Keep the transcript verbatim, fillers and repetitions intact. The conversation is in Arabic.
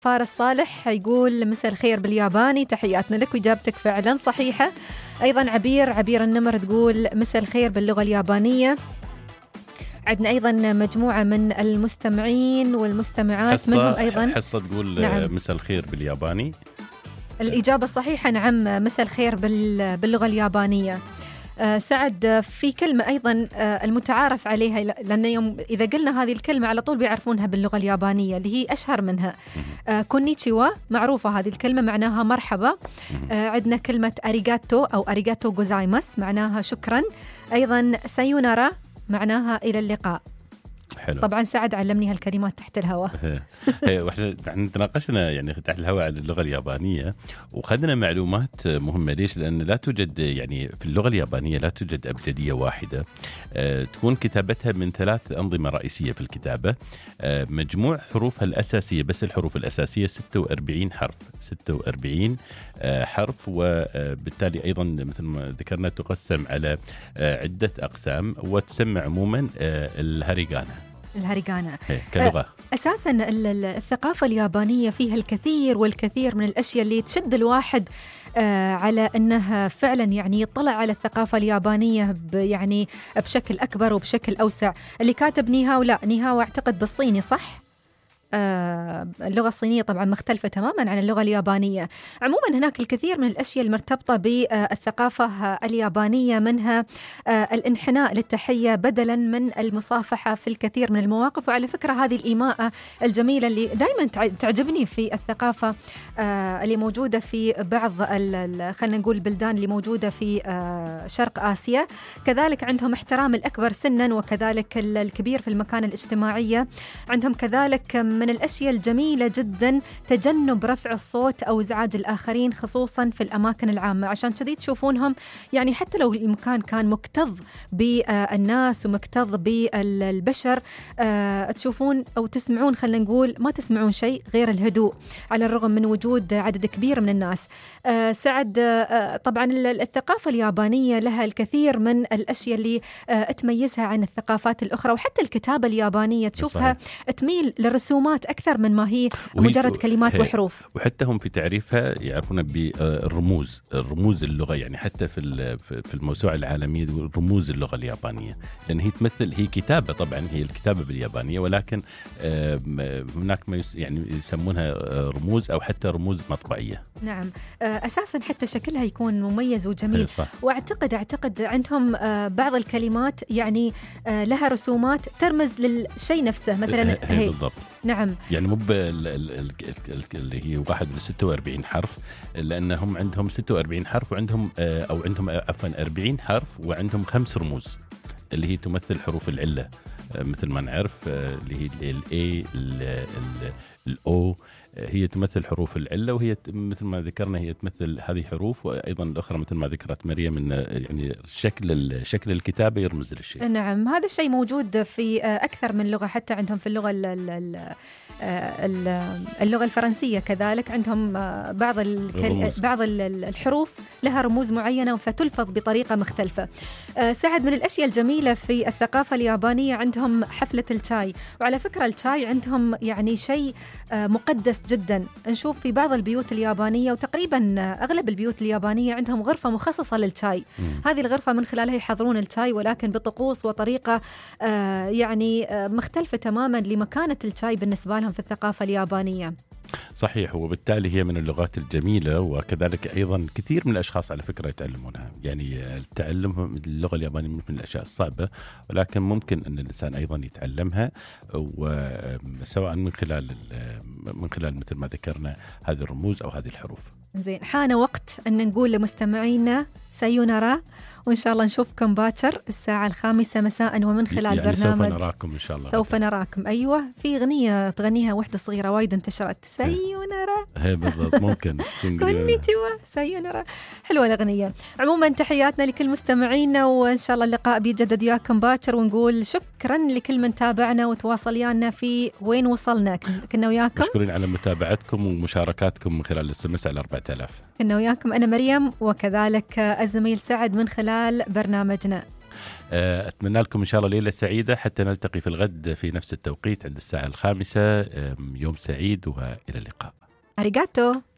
فارس صالح يقول مساء الخير بالياباني، تحياتنا لك، وإجابتك فعلا صحيحة. أيضا عبير عبير النمر تقول مساء الخير باللغة اليابانية. عندنا أيضا مجموعة من المستمعين والمستمعات منهم أيضا حصة تقول نعم. مساء الخير بالياباني. الإجابة الصحيحة نعم، مساء الخير باللغة اليابانية. آه سعد، في كلمة أيضا آه المتعارف عليها، لأن يوم إذا قلنا هذه الكلمة على طول بيعرفونها باللغة اليابانية اللي هي أشهر منها آه كونيتشيوا، معروفة هذه الكلمة معناها مرحبا. آه عندنا كلمة أريغاتو أو أريغاتو جوزايماس معناها شكرا. أيضا سايونارا معناها إلى اللقاء. حلو. طبعا سعد علمني هالكلمات تحت الهواء. واحنا تناقشنا يعني تحت الهواء على اللغة اليابانية وخذنا معلومات مهمة. ليش؟ لأن لا توجد يعني في اللغة اليابانية لا توجد أبجدية واحدة. أه تكون كتابتها من ثلاث أنظمة رئيسية في الكتابة. أه مجموع حروفها الأساسية، بس الحروف الأساسية ستة وأربعين حرف، ستة وأربعين أه حرف، وبالتالي أيضا مثل ما ذكرنا تقسم على أه عدة أقسام، وتسمى عموما أه الهاريغانا. الهاريغانا كلغة. أساساً الثقافة اليابانية فيها الكثير والكثير من الأشياء اللي تشد الواحد آه على أنها فعلاً يعني يطلع على الثقافة اليابانية يعني بشكل أكبر وبشكل أوسع. اللي كاتب نيهاو، لا نيهاو أعتقد بالصيني صح؟ آه اللغة الصينية طبعا مختلفة تماما عن اللغة اليابانية. عموما هناك الكثير من الأشياء المرتبطة بالثقافة اليابانية، منها آه الانحناء للتحية بدلا من المصافحة في الكثير من المواقف. وعلى فكرة هذه الإيماءة الجميلة اللي دائما تعجبني في الثقافة آه اللي موجودة في بعض خلينا نقول البلدان اللي موجودة في آه شرق آسيا، كذلك عندهم احترام الأكبر سنا وكذلك الكبير في المكان الاجتماعية. عندهم كذلك من الأشياء الجميلة جدا تجنب رفع الصوت أو إزعاج الآخرين خصوصا في الأماكن العامة. عشان كذي تشوفونهم يعني حتى لو المكان كان مكتظ بالناس ومكتظ بالبشر تشوفون أو تسمعون خلينا نقول ما تسمعون شيء غير الهدوء على الرغم من وجود عدد كبير من الناس. سعد، طبعا الثقافة اليابانية لها الكثير من الأشياء اللي تميزها عن الثقافات الأخرى، وحتى الكتابة اليابانية تشوفها صحيح. تميل للرسومات أكثر من ما هي مجرد كلمات وحروف. وحتى هم في تعريفها يعرفون بالرموز، الرموز اللغة، يعني حتى في في الموسوعة العالمية رموز اللغة اليابانية، لأن هي تمثل هي كتابة، طبعا هي الكتابة باليابانية، ولكن هناك ما يعني يسمونها رموز أو حتى رموز مطبعية. نعم، أساسا حتى شكلها يكون مميز وجميل. وأعتقد أعتقد عندهم بعض الكلمات يعني لها رسومات ترمز للشيء نفسه، مثلا هي بالضبط. نعم، يعني مو اللي هي واحد من ستة وأربعين حرف، لأنهم عندهم ستة وأربعين حرف وعندهم أو عندهم عفوا أربعين حرف وعندهم خمس رموز اللي هي تمثل حروف العلة مثل ما نعرف، اللي هي ال A ال O هي تمثل حروف العلة، وهي مثل ما ذكرنا هي تمثل هذه حروف، وأيضا الأخرى مثل ما ذكرت مريم إن يعني شكل شكل الكتابة يرمز للشيء. نعم، هذا الشيء موجود في أكثر من لغة، حتى عندهم في اللغة اللغة الفرنسية كذلك عندهم بعض بعض الحروف لها رموز معينة فتلفظ بطريقة مختلفة. سعد، من الأشياء الجميلة في الثقافة اليابانية عندهم حفلة الشاي، وعلى فكرة الشاي عندهم يعني شيء مقدس جدا. نشوف في بعض البيوت اليابانية وتقريبا أغلب البيوت اليابانية عندهم غرفة مخصصة للشاي. هذه الغرفة من خلالها يحضرون الشاي، ولكن بطقوس وطريقة يعني مختلفة تماما لمكانة الشاي بالنسبة لهم في الثقافة اليابانية. صحيح، وبالتالي هي من اللغات الجميلة، وكذلك أيضا كثير من الأشخاص على فكرة يتعلمونها. يعني التعلم اللغة اليابانية من الأشياء الصعبة، ولكن ممكن أن الإنسان أيضا يتعلمها، وسواء من خلال من خلال مثل ما ذكرنا هذه الرموز أو هذه الحروف. زين، حان وقت أن نقول لمستمعينا سايونارا، وإن شاء الله نشوفكم باكر الساعة الخامسة مساء ومن خلال يعني برنامج سوف نراكم إن شاء الله. سوف نراكم، أيوة، في أغنية تغنيها واحدة صغيرة وايد انتشرت، سايونارا. هي بالضبط، ممكن كونيتشوا سايونارا، حلوة الأغنية. عموما تحياتنا لكل مستمعينا، وإن شاء الله اللقاء بيجدد وياكم باكر، ونقول شكرا لكل من تابعنا وتواصل ويانا في وين وصلنا. كنا وياكم، مشكورين على متابعتكم ومشاركاتكم من خلال الاس ام اس على أربعة آلاف. كنا وياكم أنا مريم وكذلك الزميل سعد من خلال برنامجنا. أتمنى لكم إن شاء الله ليلة سعيدة حتى نلتقي في الغد في نفس التوقيت عند الساعة الخامسة. يوم سعيد وإلى اللقاء. أريغاتو.